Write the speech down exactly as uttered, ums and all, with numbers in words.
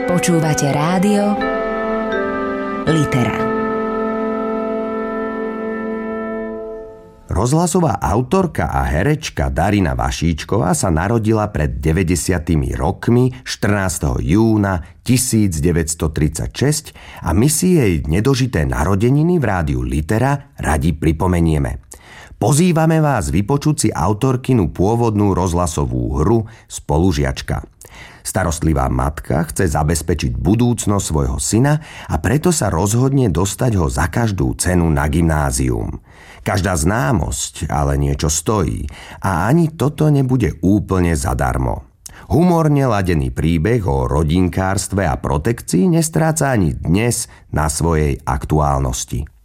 Počúvate rádio Litera. Rozhlasová autorka a herečka Darina Vašíčková sa narodila pred deväťdesiatimi rokmi štrnásteho júna tisícdeväťstotridsaťšesť a my si jej nedožité narodeniny v rádiu Litera radi pripomenieme. Pozývame vás vypočuť si autorkinu pôvodnú rozhlasovú hru Spolužiačka. Starostlivá matka chce zabezpečiť budúcnosť svojho syna a preto sa rozhodne dostať ho za každú cenu na gymnázium. Každá známosť ale niečo stojí a ani toto nebude úplne zadarmo. Humorne ladený príbeh o rodinkárstve a protekcii nestráca ani dnes na svojej aktuálnosti.